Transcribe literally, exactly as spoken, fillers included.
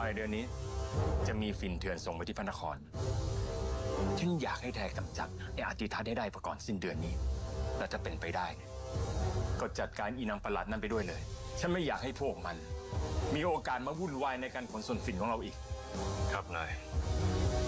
ายเดือนนี้จะมีฝิ่นเถื่อนส่งไปที่พระนครฉันอยากให้แทกำจัดไอ้อาติทัศน์ให้ได้ก่อนสิ้นเดือนนี้และถ้าเป็นไปได้ก็จัดการอีนางประหลาดนั่นไปด้วยเลยฉันไม่อยากให้พวกมันมีโอกาสมาวุ่นวายในการขนส่งฝิ่นของเราอีกครับนาย